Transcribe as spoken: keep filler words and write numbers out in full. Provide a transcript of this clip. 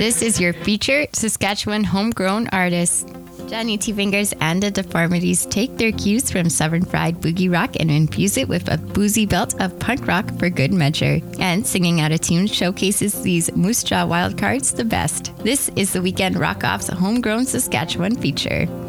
This is your featured Saskatchewan homegrown artist. Johnny T. Fingers and the Deformities take their cues from Southern Fried Boogie Rock and infuse it with a boozy belt of punk rock for good measure. And singing out of tune showcases these Moose Jaw Wildcards the best. This is the Weekend Rock Off's homegrown Saskatchewan feature.